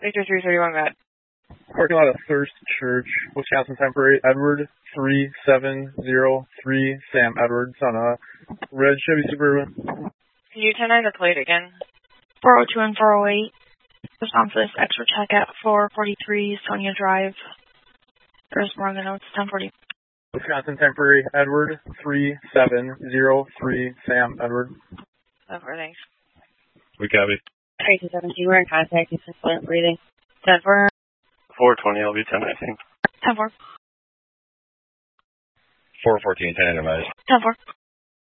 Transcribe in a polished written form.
Victor 331, go ahead. Parking lot of Thirst Church, Wisconsin Temporary, Edward 3703, Sam Edwards on a red Chevy Suburban. Can you 10-9 the plate again? 402 and 408. Respond for this extra check at 443 Sonia Drive. There's more on the notes, 1040. Wisconsin Temporary, Edward 3703, Sam Edwards. Over, thanks. We copy. 3217, we're in contact. It's just breathing. 10-4. 420, I'll be 1019. 10-4. 414, 10 advised. 10-4.